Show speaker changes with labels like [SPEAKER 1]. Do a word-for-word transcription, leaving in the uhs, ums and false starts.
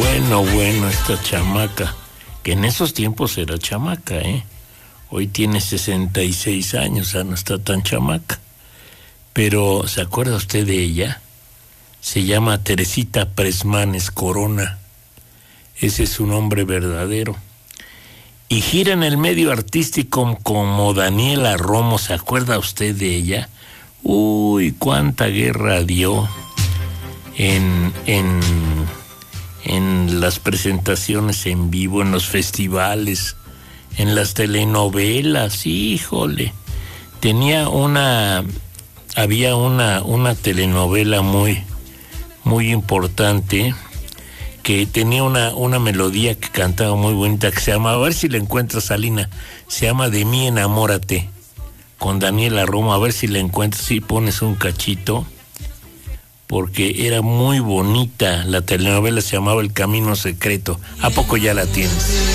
[SPEAKER 1] Bueno, bueno, esta chamaca, que en esos tiempos era chamaca, ¿eh? Hoy tiene sesenta y seis años, o sea, no está tan chamaca. Pero, ¿se acuerda usted de ella? Se llama Teresita Presmanes Corona. Ese es su nombre verdadero. Y gira en el medio artístico como Daniela Romo. ¿Se acuerda usted de ella? Uy, cuánta guerra dio en, en, en las presentaciones en vivo, en los festivales, en las telenovelas. Híjole, tenía una, había una, una telenovela muy, muy importante que tenía una, una melodía que cantaba muy bonita, que se llama, a ver si la encuentras, Salina, se llama De mí enamórate, con Daniela Romo. A ver si la encuentras, si pones un cachito, porque era muy bonita. La telenovela se llamaba El Camino Secreto. ¿A poco ya la tienes?